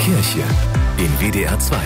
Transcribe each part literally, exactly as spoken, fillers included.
Kirche in W D R zwei.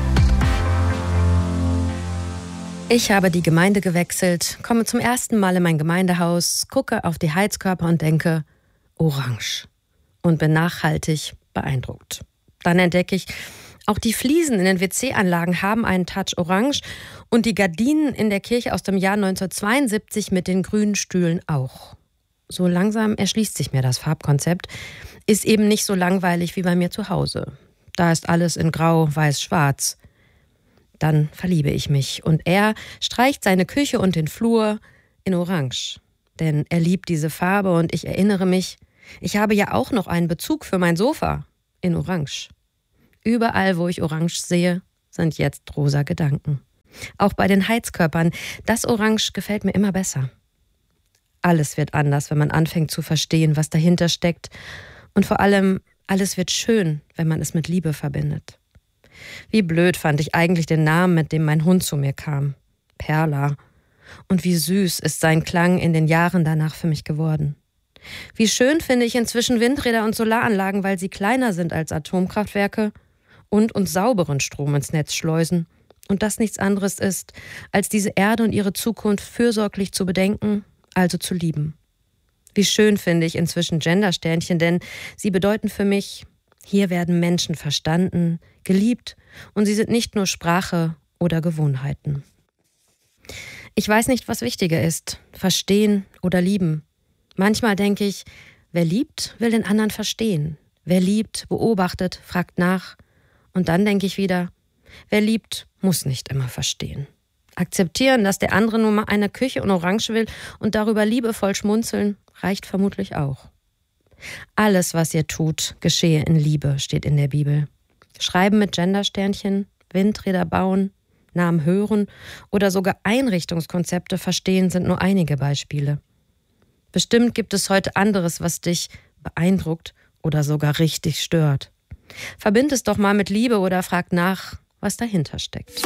Ich habe die Gemeinde gewechselt, komme zum ersten Mal in mein Gemeindehaus, gucke auf die Heizkörper und denke, orange. Und bin nachhaltig beeindruckt. Dann entdecke ich, auch die Fliesen in den W C-Anlagen haben einen Touch orange und die Gardinen in der Kirche aus dem Jahr neunzehnhundertzweiundsiebzig mit den grünen Stühlen auch. So langsam erschließt sich mir das Farbkonzept, ist eben nicht so langweilig wie bei mir zu Hause. Da ist alles in Grau, Weiß, Schwarz. Dann verliebe ich mich und er streicht seine Küche und den Flur in Orange. Denn er liebt diese Farbe und ich erinnere mich, ich habe ja auch noch einen Bezug für mein Sofa in Orange. Überall, wo ich Orange sehe, sind jetzt rosa Gedanken. Auch bei den Heizkörpern, das Orange gefällt mir immer besser. Alles wird anders, wenn man anfängt zu verstehen, was dahinter steckt. Und vor allem, alles wird schön, wenn man es mit Liebe verbindet. Wie blöd fand ich eigentlich den Namen, mit dem mein Hund zu mir kam. Perla. Und wie süß ist sein Klang in den Jahren danach für mich geworden. Wie schön finde ich inzwischen Windräder und Solaranlagen, weil sie kleiner sind als Atomkraftwerke und uns sauberen Strom ins Netz schleusen. Und das nichts anderes ist, als diese Erde und ihre Zukunft fürsorglich zu bedenken, also zu lieben. Wie schön finde ich inzwischen Gendersternchen, denn sie bedeuten für mich, hier werden Menschen verstanden, geliebt und sie sind nicht nur Sprache oder Gewohnheiten. Ich weiß nicht, was wichtiger ist, verstehen oder lieben. Manchmal denke ich, wer liebt, will den anderen verstehen. Wer liebt, beobachtet, fragt nach. Und dann denke ich wieder, wer liebt, muss nicht immer verstehen. Akzeptieren, dass der andere nur mal eine Küche und Orange will und darüber liebevoll schmunzeln, reicht vermutlich auch. Alles, was ihr tut, geschehe in Liebe, steht in der Bibel. Schreiben mit Gendersternchen, Windräder bauen, Namen hören oder sogar Einrichtungskonzepte verstehen sind nur einige Beispiele. Bestimmt gibt es heute anderes, was dich beeindruckt oder sogar richtig stört. Verbind es doch mal mit Liebe oder frag nach, was dahinter steckt.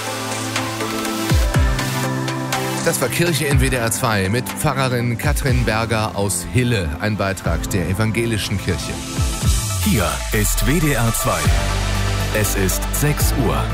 Das war Kirche in W D R zwei mit Pfarrerin Katrin Berger aus Hille, ein Beitrag der evangelischen Kirche. Hier ist W D R zwei. Es ist sechs Uhr.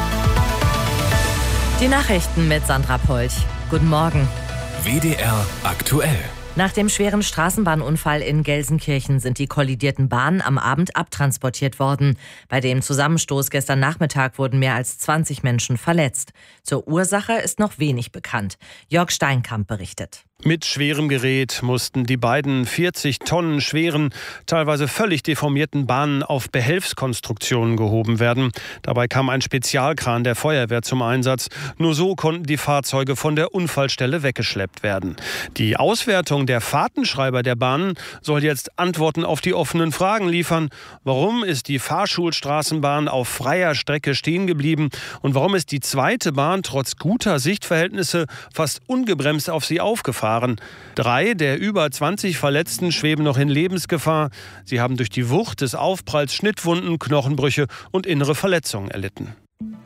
Die Nachrichten mit Sandra Polch. Guten Morgen. W D R aktuell. Nach dem schweren Straßenbahnunfall in Gelsenkirchen sind die kollidierten Bahnen am Abend abtransportiert worden. Bei dem Zusammenstoß gestern Nachmittag wurden mehr als zwanzig Menschen verletzt. Zur Ursache ist noch wenig bekannt. Jörg Steinkamp berichtet. Mit schwerem Gerät mussten die beiden vierzig Tonnen schweren, teilweise völlig deformierten Bahnen auf Behelfskonstruktionen gehoben werden. Dabei kam ein Spezialkran der Feuerwehr zum Einsatz. Nur so konnten die Fahrzeuge von der Unfallstelle weggeschleppt werden. Die Auswertung der Fahrtenschreiber der Bahnen soll jetzt Antworten auf die offenen Fragen liefern. Warum ist die Fahrschulstraßenbahn auf freier Strecke stehen geblieben? Und warum ist die zweite Bahn trotz guter Sichtverhältnisse fast ungebremst auf sie aufgefahren? Drei der über zwanzig Verletzten schweben noch in Lebensgefahr. Sie haben durch die Wucht des Aufpralls Schnittwunden, Knochenbrüche und innere Verletzungen erlitten.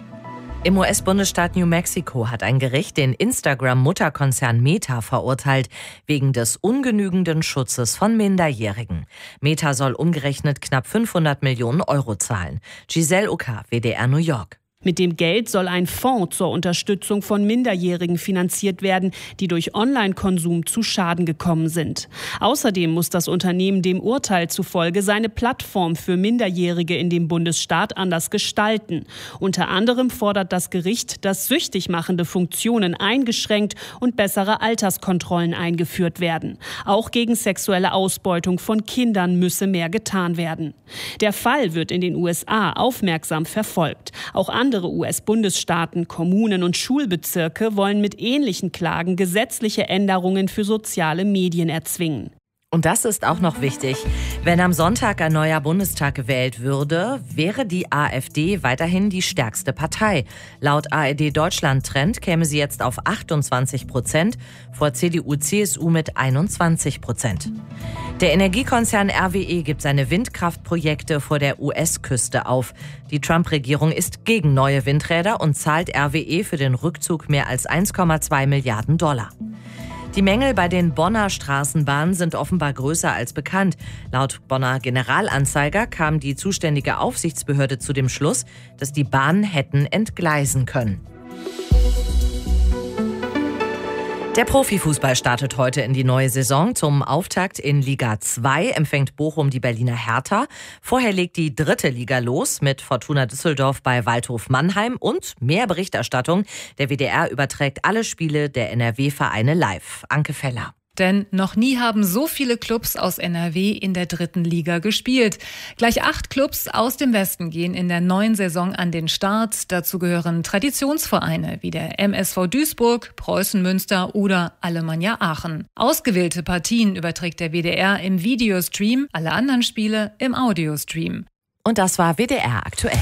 Im U S-Bundesstaat New Mexico hat ein Gericht den Instagram-Mutterkonzern Meta verurteilt, wegen des ungenügenden Schutzes von Minderjährigen. Meta soll umgerechnet knapp fünfhundert Millionen Euro zahlen. Giselle Ucker, W D R New York. Mit dem Geld soll ein Fonds zur Unterstützung von Minderjährigen finanziert werden, die durch Online-Konsum zu Schaden gekommen sind. Außerdem muss das Unternehmen dem Urteil zufolge seine Plattform für Minderjährige in dem Bundesstaat anders gestalten. Unter anderem fordert das Gericht, dass süchtig machende Funktionen eingeschränkt und bessere Alterskontrollen eingeführt werden. Auch gegen sexuelle Ausbeutung von Kindern müsse mehr getan werden. Der Fall wird in den U S A aufmerksam verfolgt. Auch Andere U S-Bundesstaaten, Kommunen und Schulbezirke wollen mit ähnlichen Klagen gesetzliche Änderungen für soziale Medien erzwingen. Und das ist auch noch wichtig. Wenn am Sonntag ein neuer Bundestag gewählt würde, wäre die AfD weiterhin die stärkste Partei. Laut A R D Deutschland Trend käme sie jetzt auf achtundzwanzig Prozent, vor C D U C S U mit einundzwanzig Prozent. Der Energiekonzern R W E gibt seine Windkraftprojekte vor der U S-Küste auf. Die Trump-Regierung ist gegen neue Windräder und zahlt R W E für den Rückzug mehr als eins Komma zwei Milliarden Dollar. Die Mängel bei den Bonner Straßenbahnen sind offenbar größer als bekannt. Laut Bonner Generalanzeiger kam die zuständige Aufsichtsbehörde zu dem Schluss, dass die Bahnen hätten entgleisen können. Der Profifußball startet heute in die neue Saison. Zum Auftakt in Liga zwei empfängt Bochum die Berliner Hertha. Vorher legt die dritte Liga los mit Fortuna Düsseldorf bei Waldhof Mannheim und mehr Berichterstattung. Der W D R überträgt alle Spiele der N R W-Vereine live. Anke Feller. Denn noch nie haben so viele Clubs aus N R W in der dritten Liga gespielt. Gleich acht Clubs aus dem Westen gehen in der neuen Saison an den Start. Dazu gehören Traditionsvereine wie der M S V Duisburg, Preußen Münster oder Alemannia Aachen. Ausgewählte Partien überträgt der W D R im Videostream, alle anderen Spiele im Audiostream. Und das war W D R aktuell.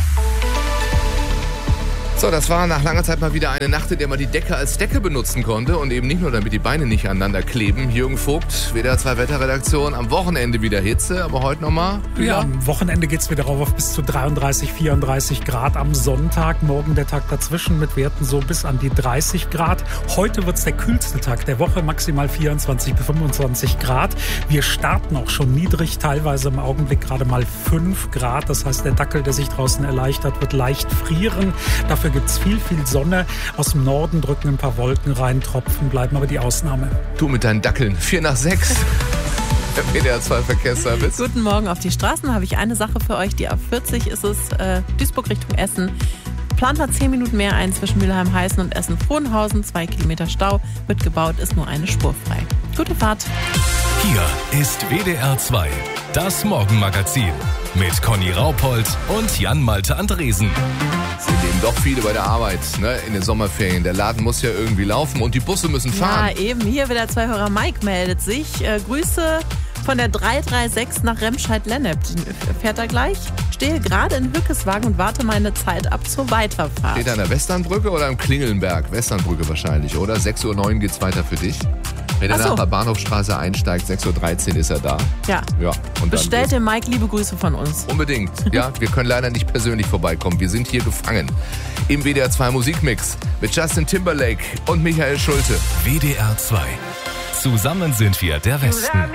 So, das war nach langer Zeit mal wieder eine Nacht, in der man die Decke als Decke benutzen konnte und eben nicht nur, damit die Beine nicht aneinander kleben. Jürgen Vogt, W D R zwei Wetterredaktion, am Wochenende wieder Hitze, aber heute nochmal. Ja, am Wochenende geht es wieder rauf auf bis zu dreiunddreißig, vierunddreißig Grad am Sonntag. Morgen der Tag dazwischen mit Werten so bis an die dreißig Grad. Heute wird es der kühlste Tag der Woche, maximal vierundzwanzig bis fünfundzwanzig Grad. Wir starten auch schon niedrig, teilweise im Augenblick gerade mal fünf Grad. Das heißt, der Dackel, der sich draußen erleichtert, wird leicht frieren. Dafür gibt es viel, viel Sonne. Aus dem Norden drücken ein paar Wolken rein, Tropfen bleiben aber die Ausnahme. Du mit deinen Dackeln. vier nach sechs. Der W D R zwei Verkehrsservice. Guten Morgen auf die Straßen. Habe ich eine Sache für euch. Die A vierzig ist es, äh, Duisburg Richtung Essen. Plant mal zehn Minuten mehr ein zwischen Mülheim-Heißen und Essen-Frohnhausen. Zwei Kilometer Stau. Wird gebaut, ist nur eine Spur frei. Gute Fahrt. Hier ist W D R zwei, das Morgenmagazin mit Conny Raupold und Jan-Malte Andresen. Sie leben doch viele bei der Arbeit, ne, in den Sommerferien. Der Laden muss ja irgendwie laufen und die Busse müssen fahren. Ja, eben. Hier wieder zwei Hörer. Mike meldet sich. Äh, Grüße von der drei drei sechs nach Remscheid-Lennep. Fährt er gleich? Stehe gerade in Hückeswagen und warte meine Zeit ab zur Weiterfahrt. Steht er an der Westernbrücke oder am Klingelnberg? Westernbrücke wahrscheinlich, oder? sechs Uhr neun geht's weiter für dich. Wenn er Ach so. nach der Bahnhofstraße einsteigt, sechs Uhr dreizehn ist er da. Ja. ja und Bestellt dem Mike liebe Grüße von uns. Unbedingt. Ja, wir können leider nicht persönlich vorbeikommen. Wir sind hier gefangen. Im W D R zwei Musikmix mit Justin Timberlake und Michael Schulte. W D R zwei. Zusammen sind wir der Westen.